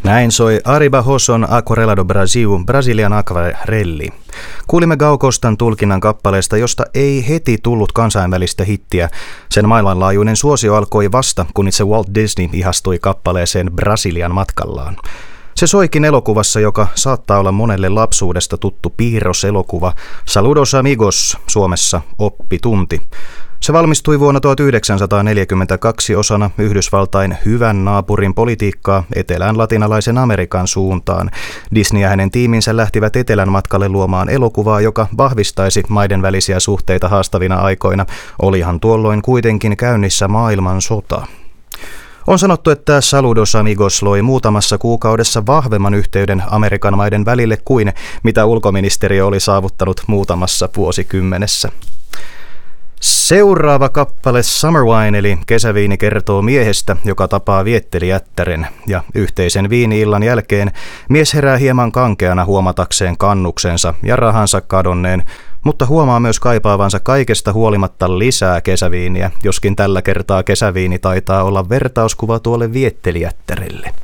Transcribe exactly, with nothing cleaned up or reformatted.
Näin soi Ariba Hosson Aquarela do Brasil, Brasilian Aquarelli. Kuulimme Gal Costan tulkinnan kappaleesta, josta ei heti tullut kansainvälistä hittiä. Sen maailmanlaajuinen suosio alkoi vasta, kun itse Walt Disney ihastui kappaleeseen Brasilian matkallaan. Se soikin elokuvassa, joka saattaa olla monelle lapsuudesta tuttu piirroselokuva Saludos Amigos, Suomessa oppitunti. Se valmistui vuonna tuhatyhdeksänsataaneljäkymmentäkaksi osana Yhdysvaltain hyvän naapurin politiikkaa etelän latinalaisen Amerikan suuntaan. Disney ja hänen tiiminsä lähtivät etelän matkalle luomaan elokuvaa, joka vahvistaisi maiden välisiä suhteita haastavina aikoina. Olihan tuolloin kuitenkin käynnissä maailmansota. On sanottu, että Saludos Amigos loi muutamassa kuukaudessa vahvemman yhteyden Amerikan maiden välille kuin mitä ulkoministeriö oli saavuttanut muutamassa vuosikymmenessä. Seuraava kappale Summer Wine eli kesäviini kertoo miehestä, joka tapaa viettelijättären. Ja yhteisen viini-illan jälkeen mies herää hieman kankeana huomatakseen kannuksensa ja rahansa kadonneen, mutta huomaa myös kaipaavansa kaikesta huolimatta lisää kesäviiniä, joskin tällä kertaa kesäviini taitaa olla vertauskuva tuolle viettelijättärelle.